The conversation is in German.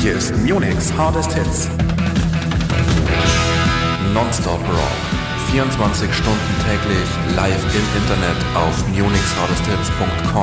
Hier ist Munichs Hardest Hits. Nonstop Rock. 24 Stunden täglich live im Internet auf munichshardesthits.com.